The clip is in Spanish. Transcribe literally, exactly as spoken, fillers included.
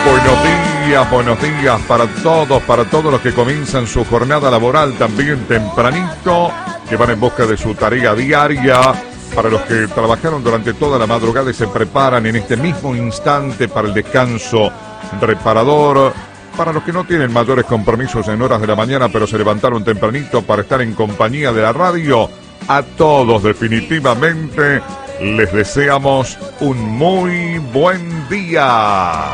Buenos días, buenos días para todos, para todos los que comienzan su jornada laboral también tempranito, que van en busca de su tarea diaria, para los que trabajaron durante toda la madrugada y se preparan en este mismo instante para el descanso reparador, para los que no tienen mayores compromisos en horas de la mañana, pero se levantaron tempranito para estar en compañía de la radio, a todos definitivamente les deseamos un muy buen día.